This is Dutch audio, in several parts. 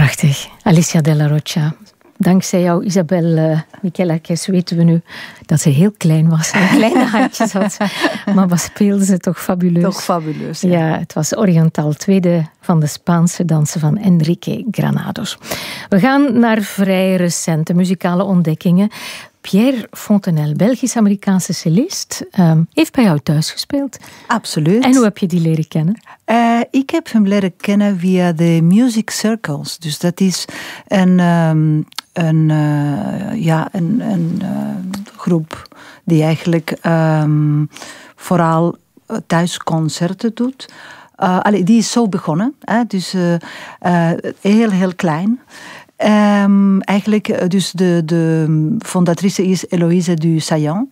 Prachtig. Alicia Della Roccia. Dankzij jou, Isabel Michelakies, weten we nu dat ze heel klein was. En kleine handjes had. Maar wat speelde ze toch fabuleus. Toch fabuleus, ja. Ja, het was Oriental, tweede van de Spaanse dansen van Enrique Granados. We gaan naar vrij recente muzikale ontdekkingen. Pierre Fontenelle, Belgisch-Amerikaanse cellist, heeft bij jou thuis gespeeld. Absoluut. En hoe heb je die leren kennen? Ik heb hem leren kennen via de Music Circles. Dus dat is een groep die eigenlijk vooral thuisconcerten doet. Die is zo begonnen. Dus heel, heel klein. Eigenlijk, dus de fondatrice is Eloïse du Saillant.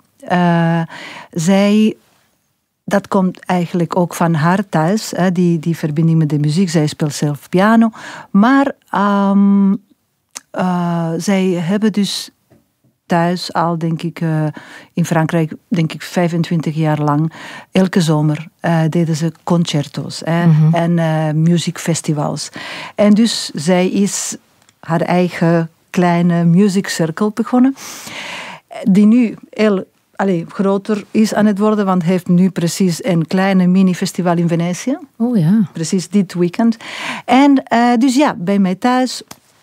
Dat komt eigenlijk ook van haar thuis, die verbinding met de muziek. Zij speelt zelf piano. Maar zij hebben dus thuis al, denk ik, in Frankrijk, denk ik 25 jaar lang, elke zomer deden ze concerto's en muziekfestivals. En dus zij is haar eigen kleine music circle begonnen, die nu heel groter is aan het worden, want heeft nu precies een kleine mini-festival in Venetië. Oh ja. Precies dit weekend. En dus ja, bij mij thuis.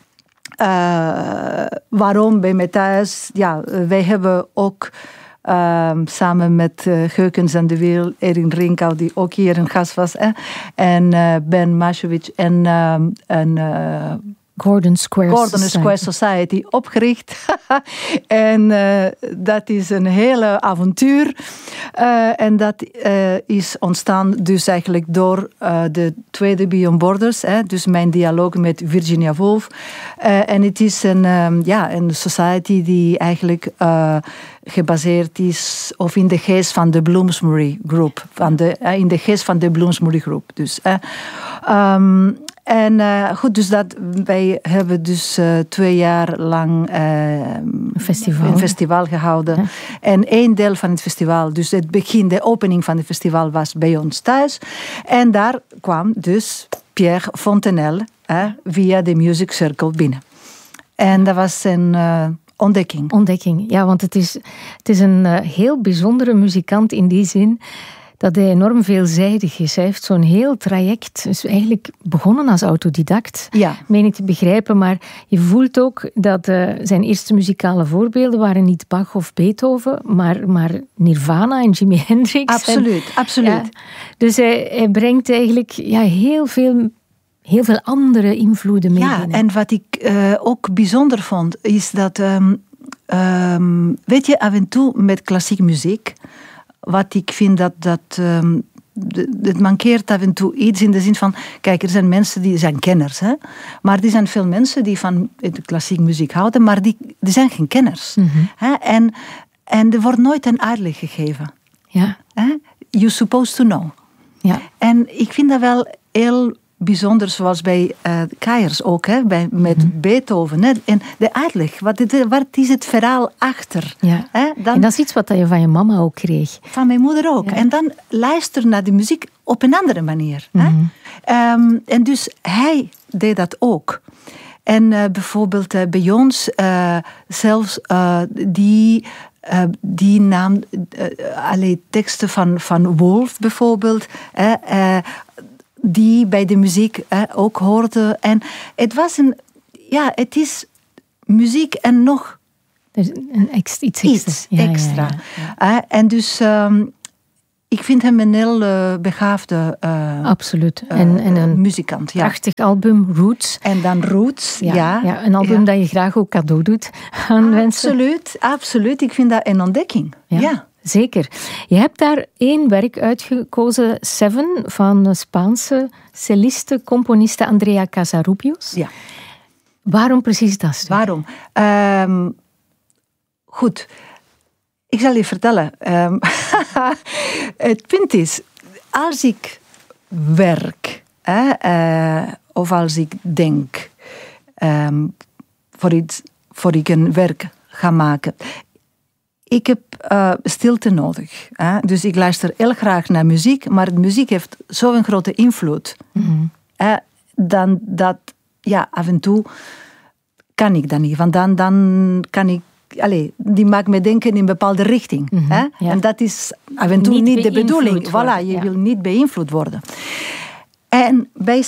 Waarom bij mij thuis? Ja, wij hebben ook samen met Geukens en de Wiel, Erin Rinkau, die ook hier een gast was, en Ben Mashevich en Gordon Square Society opgericht. En dat is een hele avontuur. En dat is ontstaan dus eigenlijk door de tweede Beyond Borders. Dus mijn dialoog met Virginia Woolf. En het is een society die eigenlijk gebaseerd is, of in de geest van de Bloomsbury Group. In de geest van de Bloomsbury Group. Dus goed, dus wij hebben dus 2 jaar lang een festival gehouden. Ja. En één deel van het festival, dus het begin, de opening van het festival was bij ons thuis. En daar kwam dus Pierre Fontenelle via de Music Circle binnen. En dat was een ontdekking. Ja, want het is een heel bijzondere muzikant in die zin dat hij enorm veelzijdig is. Hij heeft zo'n heel traject, dus eigenlijk begonnen als autodidact, meen ik te begrijpen, maar je voelt ook dat zijn eerste muzikale voorbeelden waren niet Bach of Beethoven, maar Nirvana en Jimi Hendrix. Absoluut. Ja, dus hij brengt eigenlijk heel veel andere invloeden mee. Ja, en wat ik ook bijzonder vond, is dat, weet je, af en toe met klassieke muziek, wat ik vind het mankeert af en toe iets in de zin van, kijk, er zijn mensen die zijn kenners, maar er zijn veel mensen die van de klassieke muziek houden, maar die zijn geen kenners. Mm-hmm. En er wordt nooit een uitleg gegeven. Ja. You're supposed to know. Ja. En ik vind dat wel heel bijzonder, zoals bij Keiers ook, met Beethoven. En de uitleg, wat is het verhaal achter? Ja. En dat is iets wat je van je mama ook kreeg. Van mijn moeder ook. Ja. En dan luisteren naar de muziek op een andere manier. Mm-hmm. En dus hij deed dat ook. En bijvoorbeeld bij ons, zelfs die nam teksten van Wolf bijvoorbeeld, die bij de muziek ook hoorde. En het was het is muziek en nog iets extra. Ja. En dus ik vind hem een heel begaafde absoluut. En een muzikant. Ja. Prachtig album, Roots. En dan Roots, ja. Een album dat je graag ook cadeau doet aan mensen. Absoluut. Ik vind dat een ontdekking. Ja. Zeker. Je hebt daar 1 werk uitgekozen, Seven, van de Spaanse celliste, componiste Andrea Casarubios. Ja. Waarom precies dat stuk? Waarom? Goed. Ik zal je vertellen. Het punt is, als ik werk, of als ik denk, voor ik een werk ga maken, ik heb stilte nodig. Dus ik luister heel graag naar muziek, maar muziek heeft zo'n grote invloed. Mm-hmm. Dan dat ja, af en toe kan ik dat niet. Want dan kan ik... die maakt me denken in een bepaalde richting. Mm-hmm, hè? Ja. En dat is af en toe niet de bedoeling. Voilà, je wil niet beïnvloed worden. En bij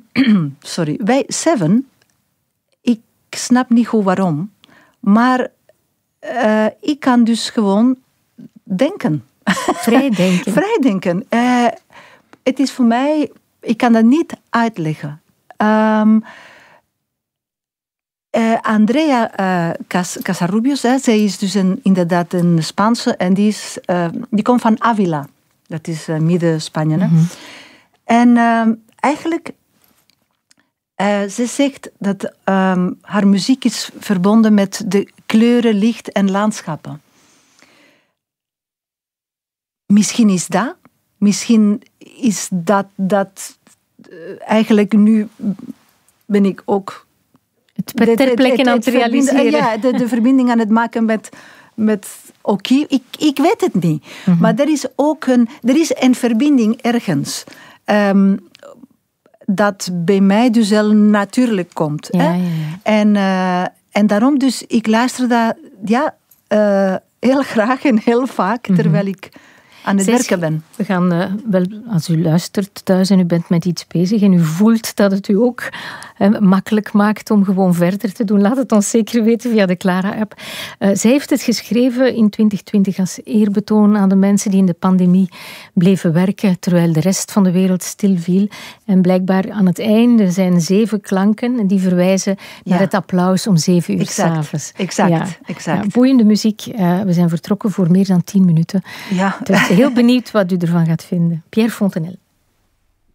Seven, ik snap niet goed waarom, maar ik kan dus gewoon denken. Vrijdenken. Vrijdenken. Het is voor mij, ik kan dat niet uitleggen. Andrea Casarrubios, zij is dus inderdaad een Spaanse en die komt van Ávila. Dat is midden-Spanje. Mm-hmm. En eigenlijk, ze zegt dat haar muziek is verbonden met de kleuren, licht en landschappen. Misschien is dat. Misschien is dat eigenlijk nu ben ik ook... ter plekke aan het realiseren. Ja, de verbinding aan het maken met oké, ik weet het niet. Mm-hmm. Maar er is ook een verbinding ergens. Dat bij mij dus heel natuurlijk komt. Ja, hè? Ja. En daarom dus, ik luister dat heel graag en heel vaak, terwijl ik aan het werken ben. We gaan wel, als u luistert thuis en u bent met iets bezig en u voelt dat het u ook makkelijk maakt om gewoon verder te doen, laat het ons zeker weten via de Clara-app. Zij heeft het geschreven in 2020 als eerbetoon aan de mensen die in de pandemie bleven werken terwijl de rest van de wereld stilviel. En blijkbaar aan het einde zijn 7 klanken die verwijzen naar het applaus om 7 uur 's avonds. Exact. Ja, boeiende muziek. We zijn vertrokken voor meer dan 10 minuten. Ja. Dus heel benieuwd wat u ervan gaat vinden. Pierre Fontenelle.